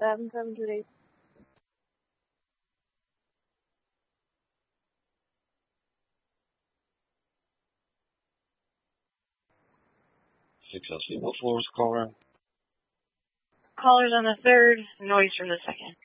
7-7-2-8. Successfully. What floor was the caller on? Caller's on the 3rd, noise from the 2nd.